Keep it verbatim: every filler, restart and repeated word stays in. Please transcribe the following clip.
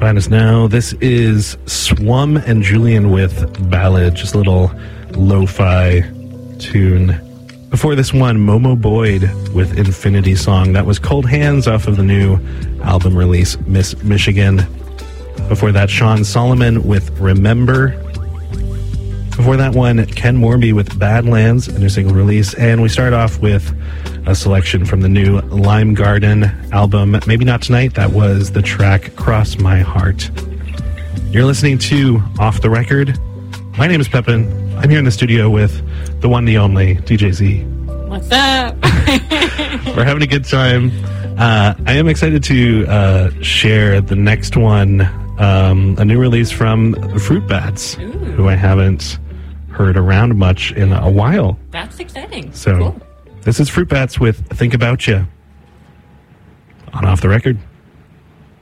Finest Now. This is Swum and Julian with Ballad, just a little lo-fi tune. Before this one, Momo Boyd with Infinity Song. That was Cold Hands off of the new album release, Miss Michigan. Before that, Sean Solomon with Remember. Before that one, Ken Morby with Badlands, a new single release. And we start off with a selection from the new Lime Garden album, Maybe Not Tonight. That was the track Cross My Heart. You're listening to Off the Record. My name is Pepin. I'm here in the studio with the one, the only, D J Z. What's up? We're having a good time. Uh, I am excited to uh, share the next one, um, a new release from the Fruit Bats, Ooh. who I haven't heard around much in a while. That's exciting. So cool. This is Fruit Bats with Think About Ya on Off the Record.